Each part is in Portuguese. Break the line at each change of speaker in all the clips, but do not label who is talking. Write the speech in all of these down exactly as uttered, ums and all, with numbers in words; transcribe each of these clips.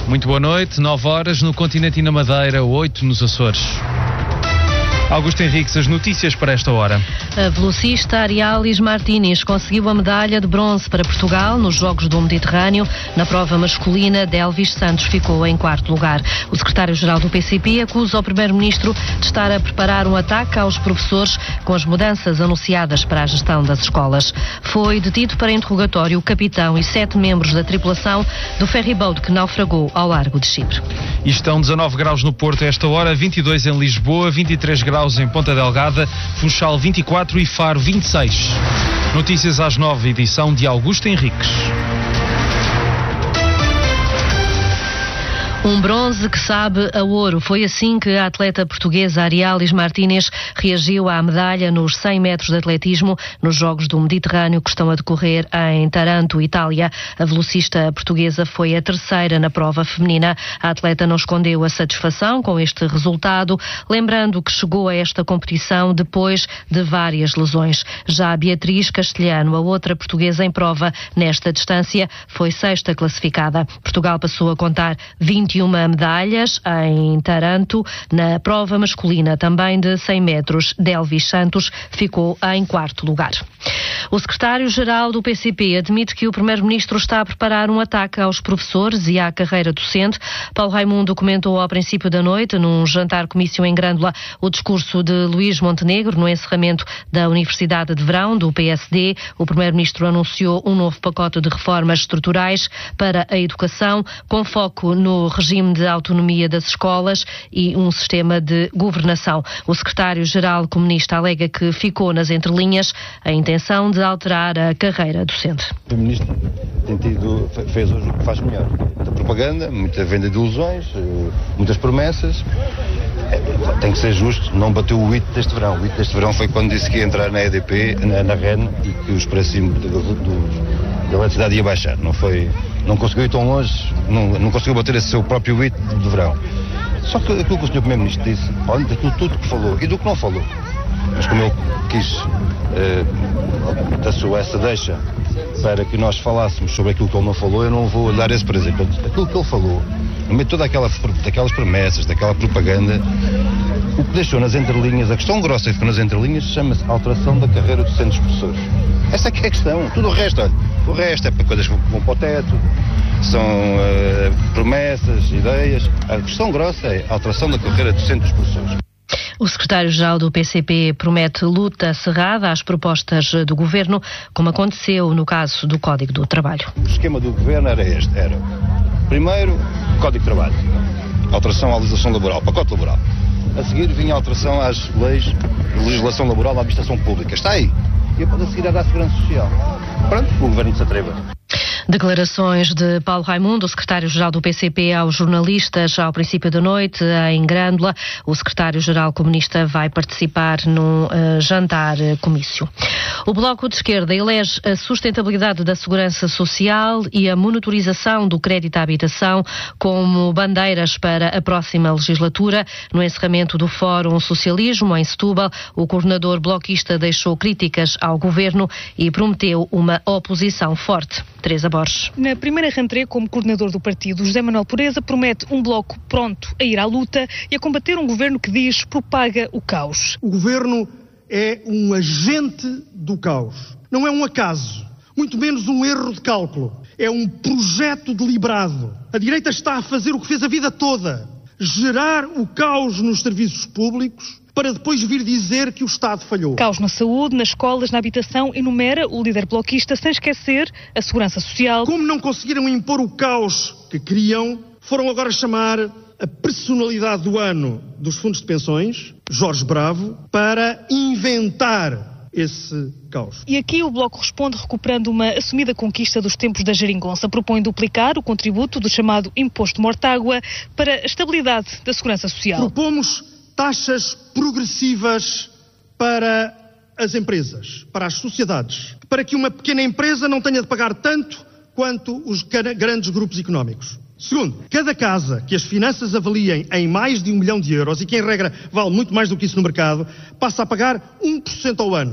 Muito boa noite, nove horas no continente e na Madeira, oito nos Açores. Augusto Henriques, as notícias para esta hora.
A velocista Arialis Martínez conseguiu a medalha de bronze para Portugal nos Jogos do Mediterrâneo. Na prova masculina, Delvis Santos ficou em quarto lugar. O secretário-geral do P C P acusa o primeiro-ministro de estar a preparar um ataque aos professores com as mudanças anunciadas para a gestão das escolas. Foi detido para interrogatório o capitão e sete membros da tripulação do ferryboat que naufragou ao largo de Chipre.
E estão dezanove graus no Porto a esta hora, vinte e dois em Lisboa, vinte e três graus em Ponta Delgada, Funchal vinte e quatro e Faro vinte e seis. Notícias às nove, edição de Augusto Henriques.
Um bronze que sabe a ouro. Foi assim que a atleta portuguesa Arialis Martínez reagiu à medalha nos cem metros de atletismo nos Jogos do Mediterrâneo que estão a decorrer em Taranto, Itália. A velocista portuguesa foi a terceira na prova feminina. A atleta não escondeu a satisfação com este resultado, lembrando que chegou a esta competição depois de várias lesões. Já a Beatriz Castelhano, a outra portuguesa em prova nesta distância, foi sexta classificada. Portugal passou a contar vinte e uma medalhas em Taranto. Na prova masculina, também de cem metros, Delvis Santos ficou em quarto lugar. O secretário-geral do P C P admite que o primeiro-ministro está a preparar um ataque aos professores e à carreira docente. Paulo Raimundo comentou ao princípio da noite, num jantar-comício em Grândola, o discurso de Luís Montenegro no encerramento da Universidade de Verão, do P S D. O primeiro-ministro anunciou um novo pacote de reformas estruturais para a educação, com foco no regime de autonomia das escolas e um sistema de governação. O secretário-geral comunista alega que ficou nas entrelinhas a intenção de alterar a carreira docente.
O primeiro-ministro tem tido, fez hoje o que faz melhor. Muita propaganda, muita venda de ilusões, muitas promessas. Tem que ser justo, não bateu o hito deste verão. O hito deste verão foi quando disse que ia entrar na E D P, na, na R E N, e que os preços da eletricidade ia baixar. Não foi, não conseguiu ir tão longe, não, não conseguiu bater esse seu próprio hito de verão. Só que aquilo que o senhor Primeiro-Ministro disse, olha, daquilo tudo que falou e do que não falou, mas como ele quis uh, da sua essa deixa para que nós falássemos sobre aquilo que ele não falou, eu não vou dar esse por exemplo. Aquilo que ele falou, no meio de toda aquela, daquelas promessas, daquela propaganda, o que deixou nas entrelinhas, a questão grossa que ficou nas entrelinhas, chama-se alteração da carreira docente dos professores. Essa é que é a questão. Tudo o resto, olha, o resto é para coisas que vão para o teto, são uh, promessas, ideias. A questão grossa é a alteração da carreira docente dos professores.
O secretário-geral do P C P promete luta cerrada às propostas do Governo, como aconteceu no caso do Código do Trabalho.
O esquema do Governo era este, era, primeiro, Código de Trabalho, alteração à legislação laboral, pacote laboral. A seguir vinha a alteração às leis de legislação laboral da administração pública. Está aí. E depois a seguir era a Segurança Social. Pronto, o Governo se atreva.
Declarações de Paulo Raimundo, o secretário-geral do P C P, aos jornalistas ao princípio da noite em Grândola. O secretário-geral comunista vai participar num uh, jantar-comício. O Bloco de Esquerda elege a sustentabilidade da segurança social e a monitorização do crédito à habitação como bandeiras para a próxima legislatura. No encerramento do Fórum Socialismo, em Setúbal, o coordenador bloquista deixou críticas ao governo e prometeu uma oposição forte. Teresa Borges.
Na primeira rentrée, como coordenador do partido, José Manuel Pureza promete um bloco pronto a ir à luta e a combater um governo que diz propaga o caos.
O governo é um agente do caos. Não é um acaso, muito menos um erro de cálculo. É um projeto deliberado. A direita está a fazer o que fez a vida toda: gerar o caos nos serviços públicos, para depois vir dizer que o Estado falhou.
Caos na saúde, nas escolas, na habitação, enumera o líder bloquista, sem esquecer a segurança social.
Como não conseguiram impor o caos que queriam, foram agora chamar a personalidade do ano dos fundos de pensões, Jorge Bravo, para inventar esse caos.
E aqui o Bloco responde recuperando uma assumida conquista dos tempos da geringonça. Propõe duplicar o contributo do chamado Imposto Mortágua para a estabilidade da segurança social.
Propomos taxas progressivas para as empresas, para as sociedades, para que uma pequena empresa não tenha de pagar tanto quanto os grandes grupos económicos. Segundo, cada casa que as finanças avaliem em mais de um milhão de euros e que em regra vale muito mais do que isso no mercado, passa a pagar um por cento ao ano.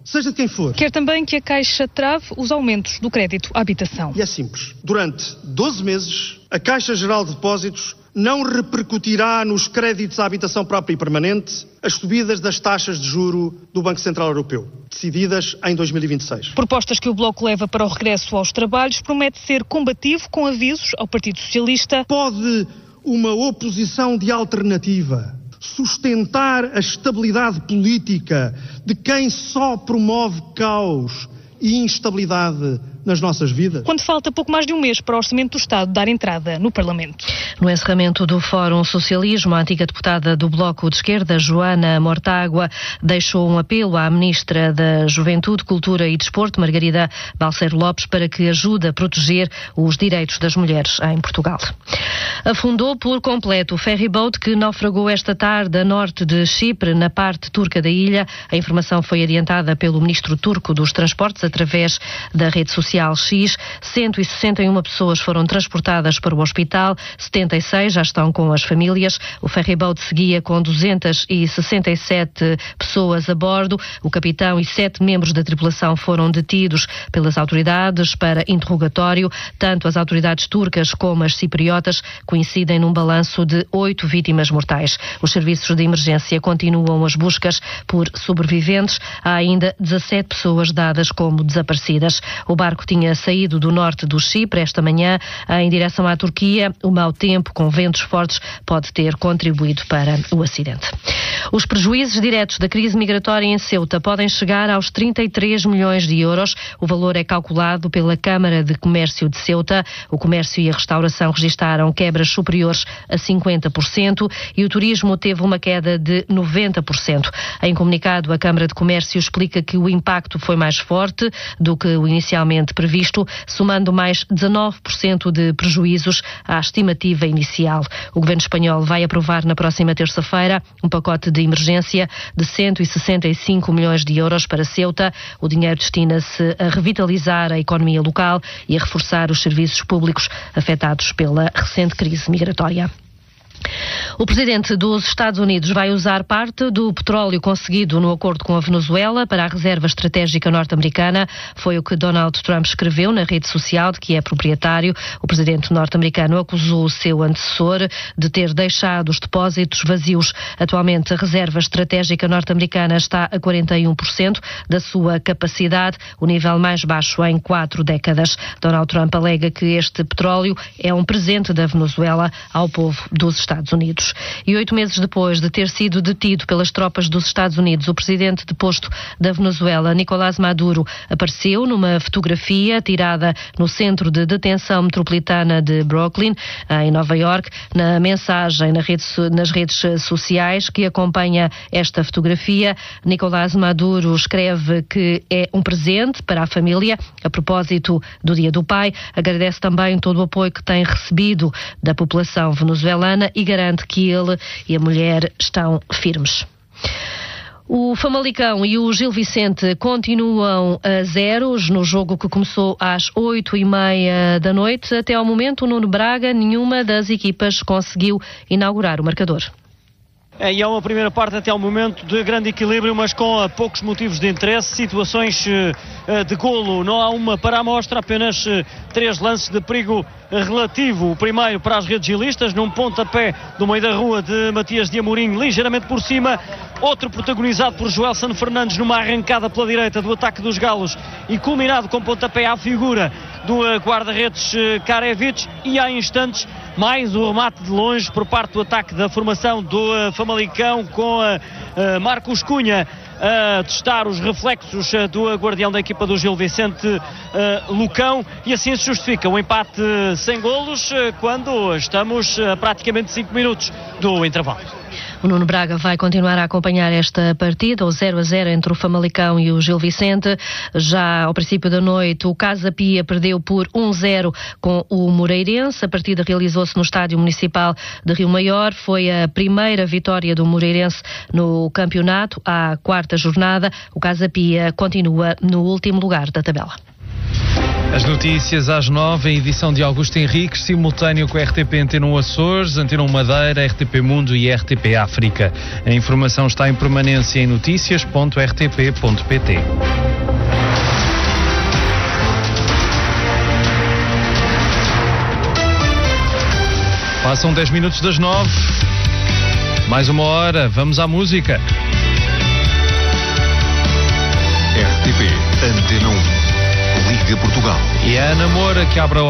seja de quem for.
Quer também que a Caixa trave os aumentos do crédito à habitação.
E é simples. Durante doze meses, a Caixa Geral de Depósitos não repercutirá nos créditos à habitação própria e permanente as subidas das taxas de juro do Banco Central Europeu, decididas em dois mil e vinte e seis.
Propostas que o Bloco leva para o regresso aos trabalhos promete ser combativo com avisos ao Partido Socialista.
Pode uma oposição de alternativa sustentar a estabilidade política de quem só promove caos e instabilidade nas nossas vidas?
Quando falta pouco mais de um mês para o Orçamento do Estado dar entrada no Parlamento.
No encerramento do Fórum Socialismo, a antiga deputada do Bloco de Esquerda, Joana Mortágua, deixou um apelo à Ministra da Juventude, Cultura e Desporto, Margarida Balseiro Lopes, para que ajude a proteger os direitos das mulheres em Portugal. Afundou por completo o ferryboat que naufragou esta tarde a norte de Chipre, na parte turca da ilha. A informação foi adiantada pelo ministro turco dos Transportes através da rede social X. cento e sessenta e uma pessoas foram transportadas para o hospital, setenta e seis já estão com as famílias. O ferryboat seguia com duzentas e sessenta e sete pessoas a bordo. O capitão e sete membros da tripulação foram detidos pelas autoridades para interrogatório. Tanto as autoridades turcas como as cipriotas coincidem num balanço de oito vítimas mortais. Os serviços de emergência continuam as buscas por sobreviventes. Há ainda dezassete pessoas dadas como desaparecidas. O barco tinha saído do norte do Chipre esta manhã em direção à Turquia. O mau tempo, com ventos fortes, pode ter contribuído para o acidente. Os prejuízos diretos da crise migratória em Ceuta podem chegar aos trinta e três milhões de euros. O valor é calculado pela Câmara de Comércio de Ceuta. O comércio e a restauração registaram quebras superiores a cinquenta por cento e o turismo teve uma queda de noventa por cento. Em comunicado, a Câmara de Comércio explica que o impacto foi mais forte do que o inicialmente previsto, somando mais dezanove por cento de prejuízos à estimativa inicial. O governo espanhol vai aprovar na próxima terça-feira um pacote de emergência de cento e sessenta e cinco milhões de euros para Ceuta. O dinheiro destina-se a revitalizar a economia local e a reforçar os serviços públicos afetados pela recente crise migratória. O presidente dos Estados Unidos vai usar parte do petróleo conseguido no acordo com a Venezuela para a reserva estratégica norte-americana. Foi o que Donald Trump escreveu na rede social de que é proprietário. O presidente norte-americano acusou o seu antecessor de ter deixado os depósitos vazios. Atualmente, a reserva estratégica norte-americana está a quarenta e um por cento da sua capacidade, o nível mais baixo em quatro décadas. Donald Trump alega que este petróleo é um presente da Venezuela ao povo dos Estados Unidos. E oito meses depois de ter sido detido pelas tropas dos Estados Unidos, o presidente deposto da Venezuela, Nicolás Maduro, apareceu numa fotografia tirada no centro de detenção metropolitana de Brooklyn, em Nova York. Na mensagem na rede, nas redes sociais que acompanha esta fotografia, Nicolás Maduro escreve que é um presente para a família a propósito do Dia do Pai. Agradece também todo o apoio que tem recebido da população venezuelana e garante que ele e a mulher estão firmes. O Famalicão e o Gil Vicente continuam a zeros no jogo que começou às oito e meia da noite. Até ao momento, o Nuno Braga, nenhuma das equipas conseguiu inaugurar o marcador.
É, e é uma primeira parte até ao momento de grande equilíbrio, mas com uh, poucos motivos de interesse, situações uh, de golo, não há uma para a amostra, apenas uh, três lances de perigo uh, relativo. O primeiro para as redes gilistas, num pontapé do meio da rua de Matias de Amorim, ligeiramente por cima. Outro protagonizado por Joelson Fernandes numa arrancada pela direita do ataque dos Galos e culminado com pontapé à figura do uh, guarda-redes uh, Karevic. E há instantes mais o remate de longe por parte do ataque da formação do uh, Famalicão com uh, uh, Marcos Cunha a testar os reflexos uh, do uh, guardião da equipa do Gil Vicente, uh, Lucão, e assim se justifica o empate uh, sem golos uh, quando estamos a uh, praticamente cinco minutos do intervalo.
O Nuno Braga vai continuar a acompanhar esta partida, o zero a zero entre o Famalicão e o Gil Vicente. Já ao princípio da noite, o Casa Pia perdeu por um a zero com o Moreirense. A partida realizou-se no Estádio Municipal de Rio Maior. Foi a primeira vitória do Moreirense no campeonato, à quarta jornada. O Casa Pia continua no último lugar da tabela.
As notícias às nove, em edição de Augusto Henriques, simultâneo com a R T P Antena um Açores, Antena um Madeira, R T P Mundo e R T P África. A informação está em permanência em notícias ponto r t p ponto p t. Passam dez minutos das nove. Mais uma hora, vamos à música.
R T P Antena um, Liga Portugal.
E a Ana Moura que abre a